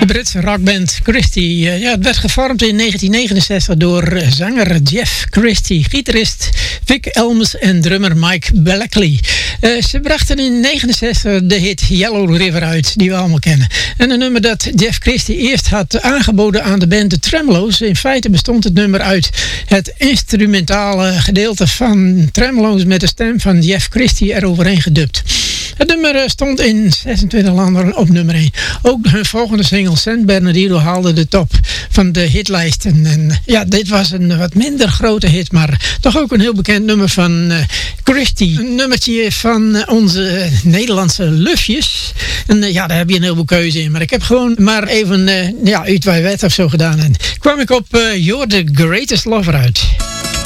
De Britse rockband Christie. Het werd gevormd in 1969 door zanger Jeff Christie, gitarist Vic Elms en drummer Mike Blackley. Ze brachten in 1969 de hit Yellow River uit, die we allemaal kennen. En een nummer dat Jeff Christie eerst had aangeboden aan de band The Tremeloes. In feite bestond het nummer uit het instrumentale gedeelte van Tremeloes met de stem van Jeff Christie eroverheen gedubt. Het nummer stond in 26 landen op nummer 1. Ook hun volgende single San Bernardino haalde de top van de hitlijsten. En dit was een wat minder grote hit, maar toch ook een heel bekend nummer van Christie. Een nummertje van onze Nederlandse lufjes. En daar heb je een heleboel keuze in. Maar ik heb gewoon maar even uit wij wet of zo gedaan. En kwam ik op You're the Greatest Lover uit.